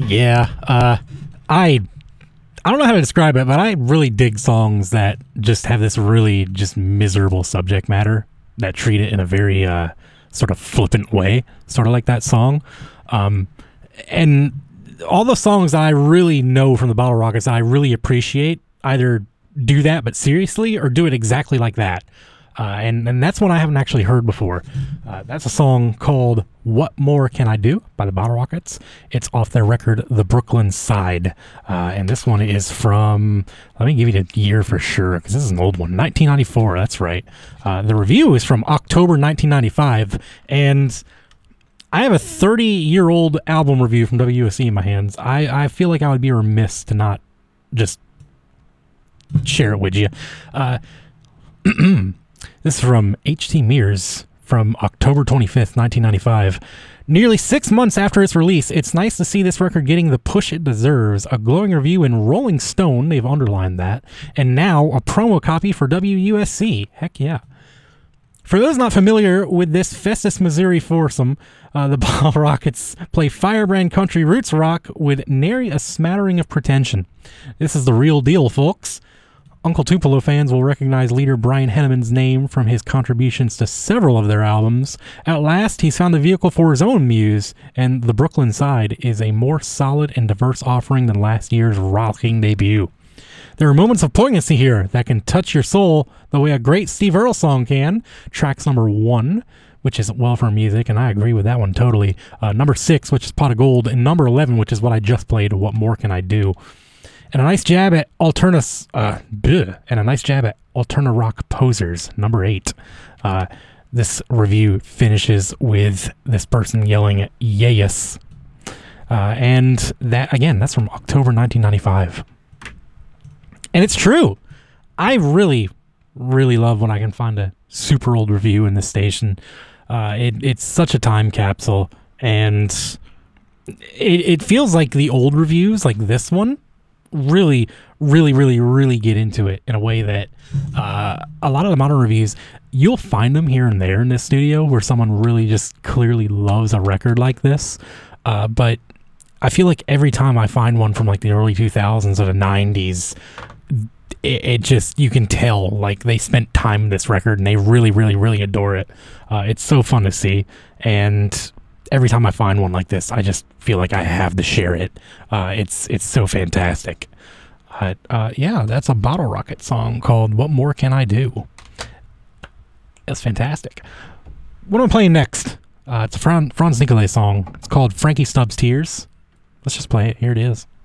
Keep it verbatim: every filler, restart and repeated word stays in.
Yeah, uh, I I don't know how to describe it, but I really dig songs that just have this really just miserable subject matter that treat it in a very uh, sort of flippant way, sort of like that song. Um, and all the songs that I really know from the Bottle Rockets that I really appreciate either do that but seriously or do it exactly like that. Uh, and, and that's one I haven't actually heard before. Uh, that's a song called What More Can I Do by the Bottle Rockets. It's off their record, The Brooklyn Side. Uh, and this one is from, let me give you the year for sure, because this is an old one, nineteen ninety-four, that's right. Uh, the review is from October nineteen ninety-five, and I have a thirty-year-old album review from W S E in my hands. I, I feel like I would be remiss to not just share it with you. Uh, This is from H T Mears from October twenty-fifth, nineteen ninety-five. Nearly six months after its release, it's nice to see this record getting the push it deserves. A glowing review in Rolling Stone, they've underlined that, and now a promo copy for W U S C. Heck yeah. For those not familiar with this Festus, Missouri foursome, uh, the Bottle Rockets play firebrand country roots rock with nary a smattering of pretension. This is the real deal, folks. Uncle Tupelo fans will recognize leader Brian Henneman's name from his contributions to several of their albums. At last, he's found a vehicle for his own muse, and The Brooklyn Side is a more solid and diverse offering than last year's rocking debut. There are moments of poignancy here that can touch your soul the way a great Steve Earle song can. Tracks number one, which is Well for Music, and I agree with that one totally. Uh, number six, which is Pot of Gold, and number eleven, which is what I just played, What More Can I Do? And a nice jab at Alterna, uh, bleh, and a nice jab at Alterna Rock Posers, number eight. Uh, this review finishes with this person yelling "Yes," uh, and that again, that's from October nineteen ninety-five. And it's true. I really, really love when I can find a super old review in this station. Uh, it, it's such a time capsule, and it, it feels like the old reviews, like this one, really, really, really, really get into it in a way that uh, a lot of the modern reviews, you'll find them here and there in this studio where someone really just clearly loves a record like this. Uh, but I feel like every time I find one from like the early two thousands or the nineties, it, it just, you can tell like they spent time in this record and they really, really, really adore it. Uh, it's so fun to see. And every time I find one like this, I just feel like I have to share it. Uh, it's it's so fantastic. Uh, uh, yeah, that's a Bottle Rocket song called What More Can I Do? That's fantastic. What am I playing next? Uh, it's a Fran- Franz Nicolay song. It's called Frankie Stubbs' Tears. Let's just play it. Here it is.